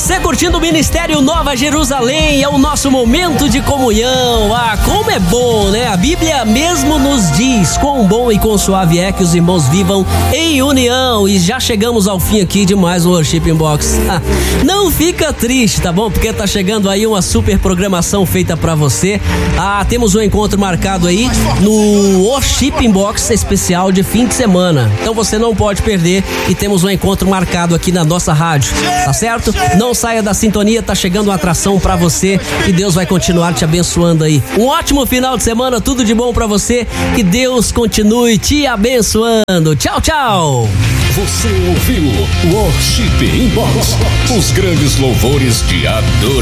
Você curtindo o Ministério Nova Jerusalém, é o nosso momento de comunhão. Ah, como é bom, né? A Bíblia mesmo nos diz quão bom e quão suave é que os irmãos vivam em união. E já chegamos ao fim aqui de mais um Worship Inbox. Não fica triste, tá bom? Porque tá chegando aí uma super programação feita pra você. Temos um encontro marcado aí no Worship Inbox especial de fim de semana. Então você não pode perder e temos um encontro marcado aqui na nossa rádio, tá certo? Não saia da sintonia, tá chegando uma atração pra você e Deus vai continuar te abençoando aí. Um ótimo final de semana, tudo de bom pra você, que Deus continue te abençoando. Tchau, tchau! Você ouviu Worship Inbox, os grandes louvores de adoração.